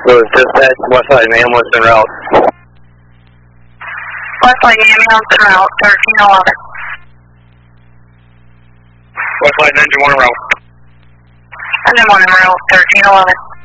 It was dispatch, Westside ambulance en route. Westside ambulance en route, 1311. Westside engine 1 en route. Engine 1 en route, 1311.